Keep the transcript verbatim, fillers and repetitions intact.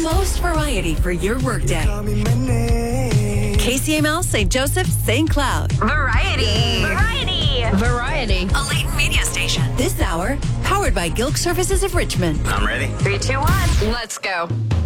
most variety for your workday. K C M L, Saint Joseph, Saint Cloud. Variety. Variety. Variety. A Leighton media station. This hour, powered by Gilk Services of Richmond. I'm ready. Three, two, one. Let's go.